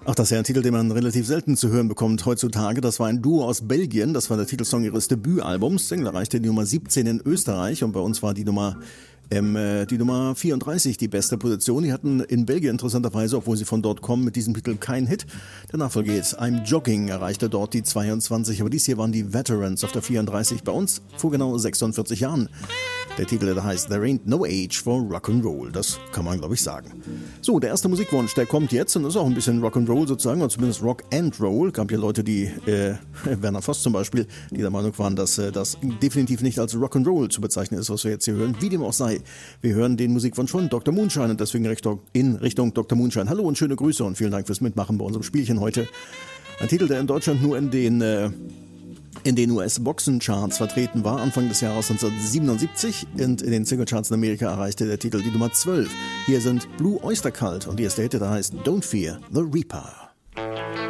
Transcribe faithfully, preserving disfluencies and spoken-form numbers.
Ach, das ist ja ein Titel, den man relativ selten zu hören bekommt heutzutage. Das war ein Duo aus Belgien, das war der Titelsong ihres Debütalbums. Single erreichte die Nummer siebzehn in Österreich und bei uns war die Nummer ähm, die Nummer vierunddreißig die beste Position. Die hatten in Belgien interessanterweise, obwohl sie von dort kommen, mit diesem Titel keinen Hit. Der Nachfolger geht I'm Jogging, erreichte dort die zweiundzwanzig, aber dies hier waren die Veterans auf der vierunddreißig bei uns vor genau sechsundvierzig Jahren. Der Titel, der heißt There Ain't No Age for Rock'n'Roll. Das kann man, glaube ich, sagen. So, der erste Musikwunsch, der kommt jetzt und ist auch ein bisschen Rock'n'Roll sozusagen, oder zumindest Rock and Roll. Gab ja Leute, die, äh, Werner Voss zum Beispiel, die der Meinung waren, dass äh, das definitiv nicht als Rock'n'Roll zu bezeichnen ist, was wir jetzt hier hören. Wie dem auch sei, wir hören den Musikwunsch von Doktor Moonshine und deswegen in Richtung Doktor Moonshine. Hallo und schöne Grüße und vielen Dank fürs Mitmachen bei unserem Spielchen heute. Ein Titel, der in Deutschland nur in den... Äh, in den U S-Boxencharts vertreten war, Anfang des Jahres neunzehnhundertsiebenundsiebzig, und in den Singlecharts in Amerika erreichte der Titel die Nummer zwölf. Hier sind Blue Oyster Cult und die erste Hit, der heißt Don't Fear the Reaper.